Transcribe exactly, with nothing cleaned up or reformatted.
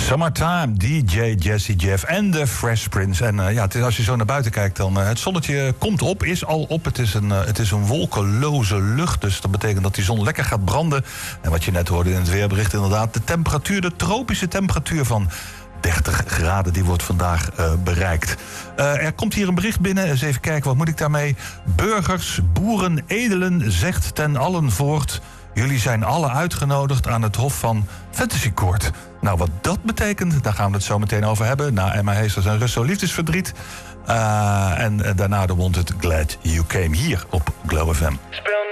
Summertime, D J Jazzy Jeff en de Fresh Prince. En uh, ja, het is, als je zo naar buiten kijkt, dan uh, het zonnetje komt op, is al op. Het is, een, uh, het is een wolkeloze lucht, dus dat betekent dat die zon lekker gaat branden. En wat je net hoorde in het weerbericht, inderdaad, de temperatuur, de tropische temperatuur van dertig graden, die wordt vandaag uh, bereikt. Uh, er komt hier een bericht binnen, eens even kijken, wat moet ik daarmee? Burgers, boeren, edelen, zegt ten allen voort: jullie zijn alle uitgenodigd aan het Hof van Fantasy Court. Nou, wat dat betekent, daar gaan we het zo meteen over hebben. Na Emma Heesters en Russo Liefdesverdriet. Uh, en uh, daarna de Wanted Glad You Came hier op Glow F M.